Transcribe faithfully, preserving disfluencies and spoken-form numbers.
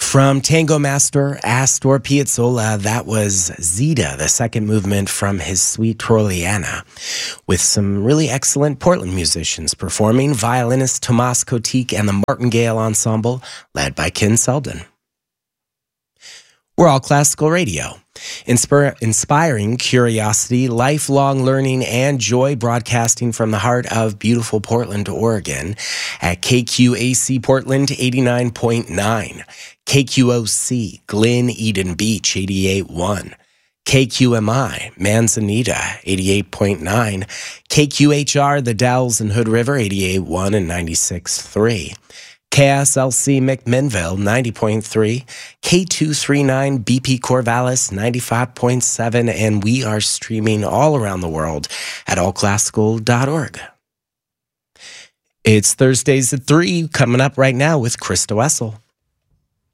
From Tango Master Astor Piazzolla, that was Zita, the second movement from his Suite Troiana, with some really excellent Portland musicians performing, violinist Tomas Kotik and the Martingale Ensemble, led by Ken Selden. We're All Classical Radio, Inspir- inspiring curiosity, lifelong learning, and joy, broadcasting from the heart of beautiful Portland, Oregon, at K Q A C Portland eighty-nine point nine, K Q O C Glen Eden Beach eighty-eight point one, K Q M I Manzanita eighty-eight point nine, K Q H R The Dalles and Hood River eighty-eight point one and ninety-six point three, K S L C McMinnville ninety point three, K two thirty-nine B P Corvallis ninety-five point seven, and we are streaming all around the world at all classical dot org. It's Thursdays at three, coming up right now with Krista Wessel.